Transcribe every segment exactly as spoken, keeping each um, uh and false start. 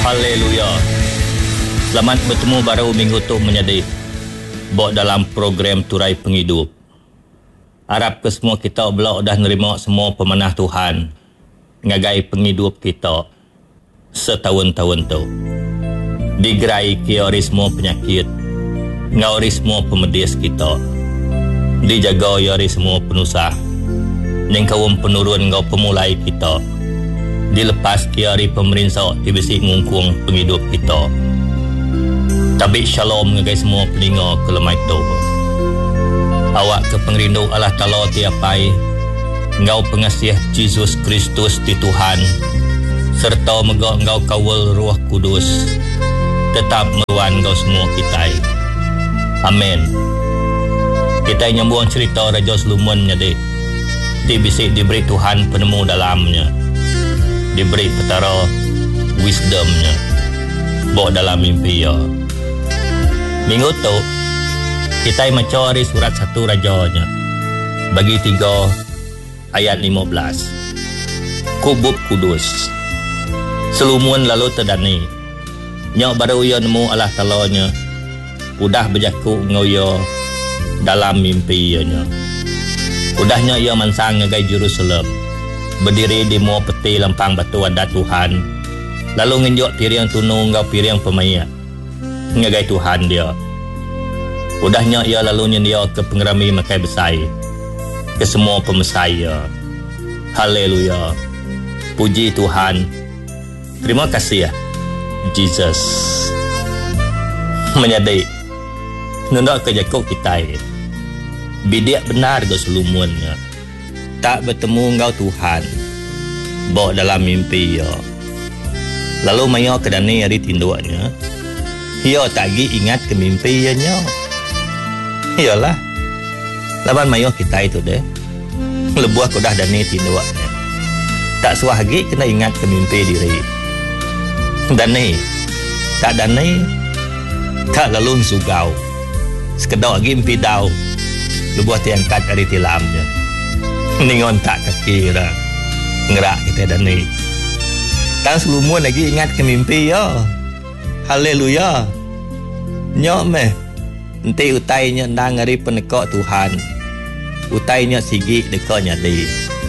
Haleluya. Selamat bertemu baru minggu tu menyedi bok dalam program Turai Penghidup. Harap ke semua kita belak dah nerima semua pemanah Tuhan ngagai penghidup kita setahun-tahun tu. Digerai kiori semua penyakit, ngauri semua pemedis kita. Dijaga yari semua penusah, yang kawum penurun ngau pemulai kita. Dilepas kiari pemerintah dibesi ngungkung penghidup kita. Tabik shalom ngagai semua peninga ke lemai tu. Awak ke pengrindu Allah Ta'ala tiapai, ngau pengasih Jesus Kristus di Tuhan, serta megak ngau kawal Roh Kudus, tetap meruan ngau semua kita. Amin. Kita nyambung cerita Raja Solomon jadi dibisi diberi Tuhan penemu dalamnya, diberi petara wisdomnya bawa dalam mimpi ya. Minggu tu kita mencari surat satu rajanya bagi tiga ayat lima belas. Kubub kudus Solomon lalu terdani nyak baru ia nemu Allah Ta'ala-nya udah berjaku ngoyo dalam mimpi ianya. Udahnya ia mansang ngagai Jerusalem, berdiri di mua peti lempang batu adat Tuhan, lalu nginjok piring tunung ngau piring pemaya ngagai Tuhan dia. Udahnya ia lalu nyendia ke pengerami makai besai ke semua pemesai ia. Haleluya. Puji Tuhan. Terima kasih ya Jesus. Menyadai nundak ke Jakob kita bidik benar ke Solomonnya tak bertemu engkau Tuhan bawa dalam mimpi ya. Lalu maya ke dani hari tinduknya ia tak lagi ingat ke mimpi ianya. Iyalah laban maya kita itu deh lebuah ko dah dani tinduknya tak suah lagi kena ingat ke mimpi diri dani tak dani tak lalu sugau sekedar lagi mimpi dau lebuah tiangkat dari tilamnya ningon tak kira ngerak kita dan ni tak Solomon lagi ingat ke mimpi ya. Haleluya. Nyok meh nanti utainya ndang ngari penekak Tuhan, utainya sigi dekanya di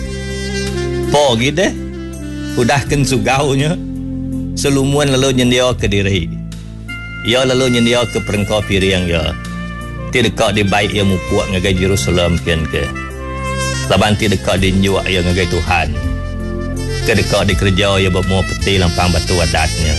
po gitu deh udah ken sugaunya Solomon lalu nyendia ke diri ia lalu nyendia ke perengkau piring ya. Ti dekat di baik ia mupuak ngagai Jerusalem kian ke. Laban ti dekat di nyuak ia ngagai Tuhan. Ke dekat di kerja ia bermua peti lampang batu adatnya.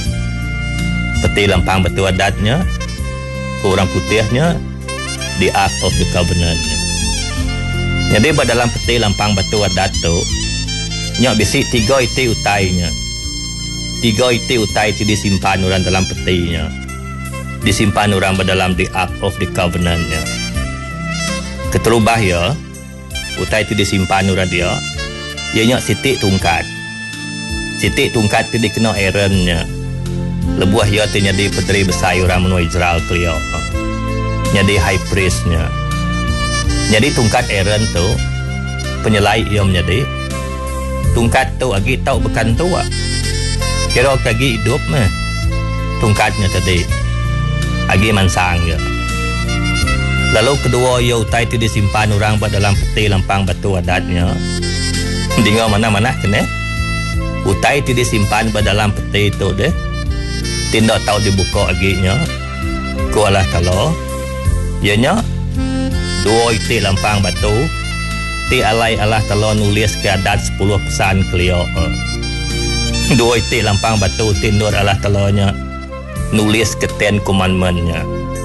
Peti lampang batu adatnya, ke orang putihnya, di Ark of the Covenant-nya. Jadi dalam peti lampang batu adat tu, nyak bisi tiga iti utainya. Tiga iti utai ti disimpan orang dalam petinya. Disimpan orang berdalam di Ark of the Covenant-nya. Keterubah ya, utai itu disimpan orang dia, ianya sitik tungkat. Sitik tungkat itu dikena Aaron-nya. Lebuah ia itu jadi puteri besar orang menua Israel kelio. Jadi high priest-nya. Jadi tungkat Aaron tu, penyelai ia menjadi. Tungkat tu lagi tahu bekan tua. Kira lagi hidup mah. Tungkatnya tadi. Agi mansang ya. Lalu kedua ia utai itu disimpan orang pada dalam peti lampang batu adatnya. Dengar mana-mana kena. Utai itu disimpan pada dalam peti itu deh. Tidak tahu dibuka aginya. Ku Allah Ta'ala. Ianya dua iti lampang batu. Ti alai Allah Ta'ala nulis ke adat sepuluh pesan kelio. Dua iti lampang batu tindur Allah Ta'ala-nya nulis ke Ten Commandment-nya.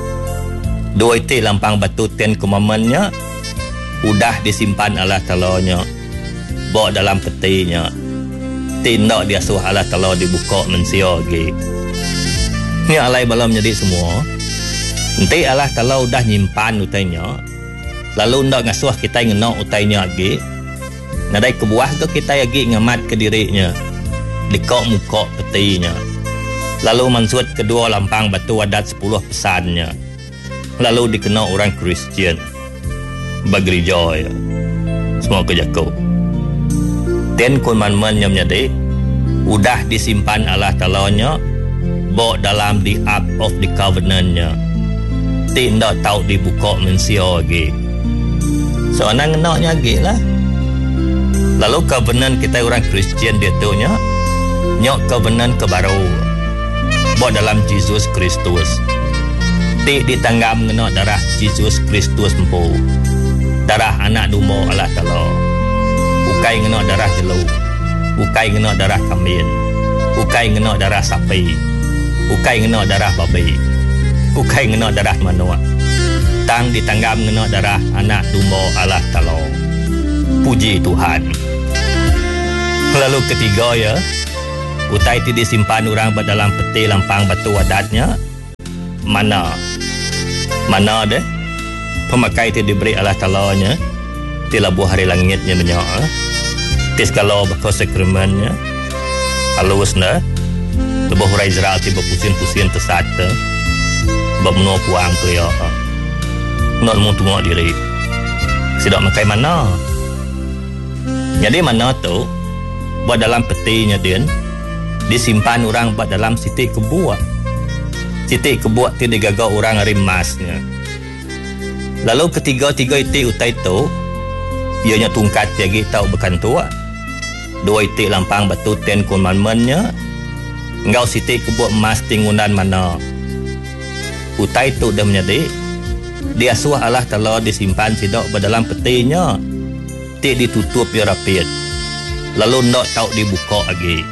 Dua iti lampang batu Ten Commandment-nya udah disimpan Allah Ta'ala-nya bawa dalam petinya. Tindak dia suruh Allah Ta'ala dibuka mensia lagi. Ni alai balam jadi semua. Nanti Allah Ta'ala udah nyimpan utainya. Lalu ndak ngasuh kita ngenak utainya lagi. Nadai kebuah tu kita lagi ngamat ke dirinya. Dikok muka petinya. Lalu mansut kedua lampang batu adat sepuluh pesannya. Lalu dikenal orang Kristian bergereja ya. Semua kejaku Ten Commandment yang menjadi udah disimpan Allah Ta'ala-nya bawa dalam the Ark of the Covenant-nya. Tidak tahu dibuka manusia lagi. So, anak ngenaknya lagi lah. Lalu covenant kita orang Kristian dia tu nya, nyok covenant kebaru. Bawa dalam Yesus Kristus. Tik ditanggam ngenak darah Yesus Kristus empu. Darah anak domba Allah Ta'ala. Bukai ngenak darah jelu. Bukai ngenak darah kambing. Bukai ngenak darah sapi. Bukai ngenak darah babi. Bukai ngenak darah manusia. Tang ditanggam ngenak darah anak domba Allah Ta'ala. Puji Tuhan. Lalu ketiga ya, utai ti disimpan orang dalam peti lampang batu adatnya. Mana? Mana deh? Pemakai ti diberi Allah Ta'ala-nya. Ti labuh hari langitnya menyak. Ti sekala bakal sakremennya. Halus dah. Lebuh orang Israel ti berpusing-pusing tersata. Bermenua puang tu ya. Nak mau tunggu diri. Sidak makai mana? Jadi mana tu? Buat dalam petinya dia. Disimpan orang buat dalam sitik kebuat. Sitik kebuat ti digagak orang hari emasnya. Lalu ketiga-tiga itik utai tu, ianya tungkat lagi tahu bekan tua. Dua itik lampang batu ten commandment-nya. Engkau sitik kebuat emas tingunan mana? Utai tu dah menjadi dia suah Allah Ta'ala disimpan sidak dalam petinya. Tik ditutup ya rapid. Lalu nak tahu dibuka lagi.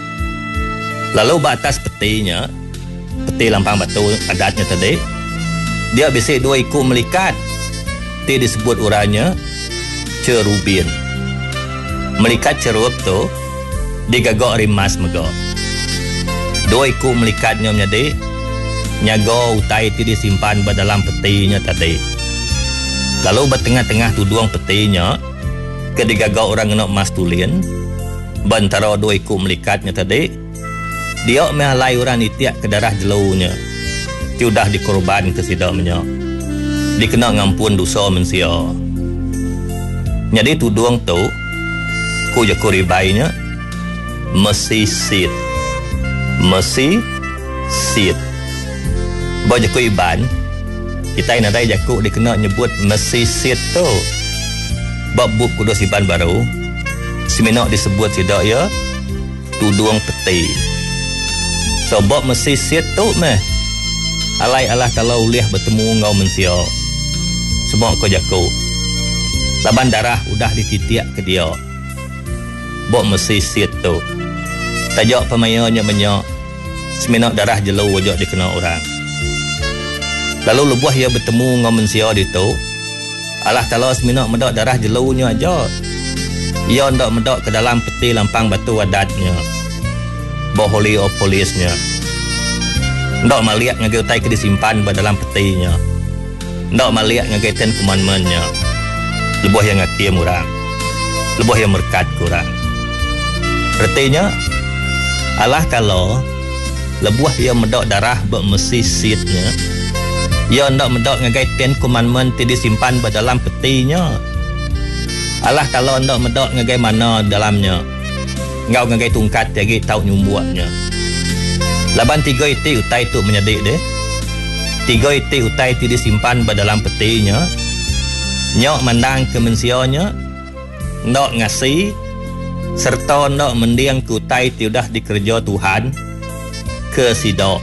Lalu batas petinya, peti lampang batu adatnya tadi, dia bisik dua ikut melikat. Ti disebut orangnya cerubin. Melikat cerub tu digagak rimas mega. Dua ikut melikatnya menjadi nyaga utai ti disimpan dalam petinya tadi. Lalu bertengah-tengah tuduang petinya kedigagak orang nak emas tulian bantara dua ikut melikatnya tadi. Dia mehalai orang itiak ke darah jelunya. Ti udah dikorban ke sidamnya. Dikena ngampun dosa manusia. Jadi tuduang tu ku je kuribainya mesti sit. Mesti sit. Bawa jaku iban kita yang ada jaku dikena nyebut mesti sit tu. Bab bub kudus iban baru seminak disebut sidak ya tuduang peti. Sebab mesti sit tu meh alai Allah kalau uliah bertemu ngau manusia. Semua kau jaku laban darah udah dititiak ke dia. Bok mesti sit tu tajak pemayanya menyak seminak darah jelu wajak dikena orang. Lalu lebuah ia bertemu ngau manusia di tu. Allah Ta'ala seminak medak darah jelunya aja. Ia hendak medak ke dalam peti lampang batu adatnya. Boholi of polisnya. Hendak melihat ngagai utai ke disimpan dalam petinya. Hendak melihat ngagai ten commandment-nya. Lebuah yang ngakim orang. Lebuah yang merkat kurang. Artinya Allah Ta'ala lebuah ia medak darah bermesi sitnya. Ia hendak mendak ngagai ten commandment ti disimpan dalam petinya. Allah Ta'ala hendak mendak ngagai mana dalamnya. Ngau ngagai tungkat lagi tahu nyumbuaknya. Laban tiga iti utai tu menyadik deh. Tiga iti utai ti disimpan dalam petinya. Nyok mandang ke mensianya. Hendak ngasih serta hendak mendiang ke utai ti udah dikerja Tuhan ke sidak.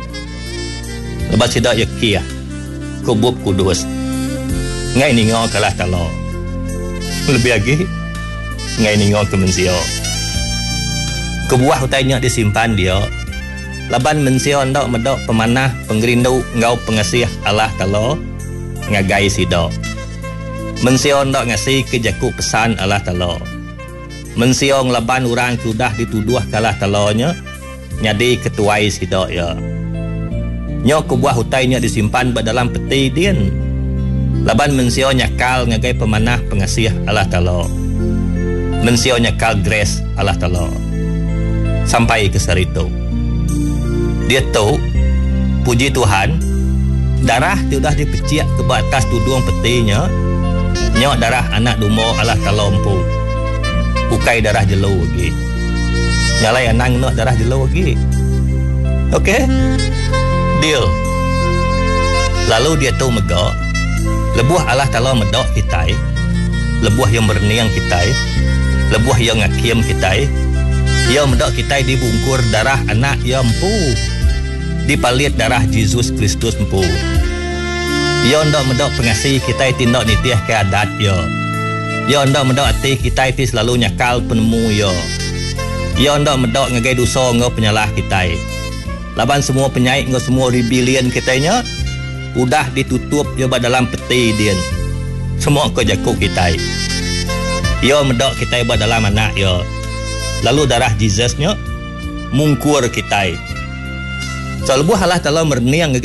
Lepas sidak ya kia kubub kudus ngai ningo kalah Ta'ala. Lebih lagi ngai ningo ke manusia. Kebuah utainya disimpan dia. Laban manusia hendak medak pemanah penggerindu ngau pengasih Allah Ta'ala ngagai sidak. Manusia hendak ngasih ke jaku pesan Allah Ta'ala. Manusia ngelaban orang sudah dituduh kalah Ta'ala-nya nyadi ketuai sidak ya. Nyok kebuah hutainya disimpan dalam peti dia. Laban manusia nyakal ngagai pemanah pengasih Allah Ta'ala. Manusia nyakal grace Allah Ta'ala. Sampai ke sarito. Dia tahu puji Tuhan darah dia sudah dipeciak ke batas tuduang petinya. Nyok darah anak domba Allah Ta'ala empu. Bukai darah jelu lagi. Nyalai anang nak darah jelo lagi. Okey? Deal. Lalu dia tu megak. Lebuh Allah Ta'ala medok kita. Lebuh yang berniang kita. Lebuh yang ngakiem kita. Ia medok kita dibungkur darah anak yang empu. Dipalit darah Yesus Kristus empu. Ia ndak medok pengasih kita tindak nitiah ke adat ya. Ia ndak medok hati kita itu selalu nyakal penemu ya. Ia ndak medok ngagai dosa ngau penyalah kita. Laban semua penyaik ngau semua rebellion kitanya udah ditutup ya dalam peti dia. Semua kau jakuk kita. Ia medok kita ba dalam anak ya. Lalu darah Jesusnya mungkur kita. So lebuh Allah Ta'ala merniang